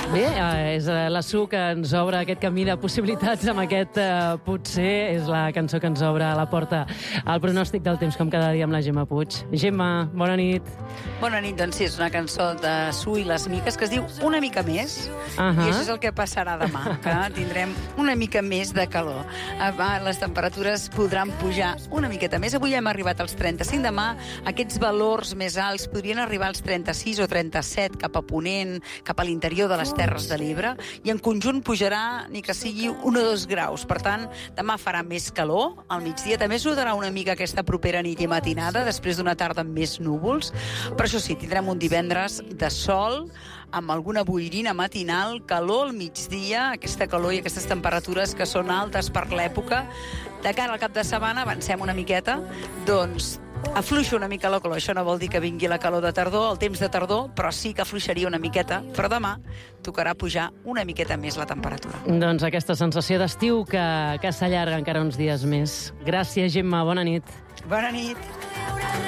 Bé, és la Su que ens obre aquest camí de possibilitats amb aquest Potser. És la cançó que ens obre la porta al pronòstic del temps, com cada dia amb la Gemma Puig. Gemma, bona nit. Bona nit, doncs sí, és una cançó de Su i les Miques que es diu Una mica més, i això és el que passarà demà, que tindrem una mica més de calor. Les temperatures podran pujar una miqueta més. Avui hem arribat als 35, demà aquests valors més alts podrien arribar als 36 o 37 cap a Ponent, cap a l'interior de les Terres de l'Ebre, i en conjunt pujarà ni que sigui 1 o 2 graus. Per tant, demà farà més calor al migdia. També es notarà una mica aquesta propera nit i matinada, després d'una tarda amb més núvols. Però això sí, tindrem un divendres de sol, amb alguna boirina matinal, calor al migdia, aquesta calor i aquestes temperatures que són altes per l'època. De cara al cap de setmana, avancem una miqueta, doncs afluixa una mica la calor. Això no vol dir que vingui la calor de tardor, el temps de tardor, però sí que afluixaria una miqueta. Però demà tocarà pujar una miqueta més la temperatura. Doncs aquesta sensació d'estiu que s'allarga encara uns dies més. Gràcies, Gemma. Bona nit. Bona nit.